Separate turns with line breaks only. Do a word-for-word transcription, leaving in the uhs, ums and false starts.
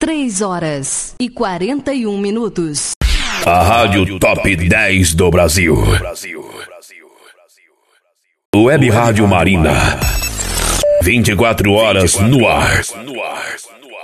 três horas e quarenta e um minutos.
A Rádio Top dez do Brasil. Web Rádio Marina. vinte e quatro horas no ar.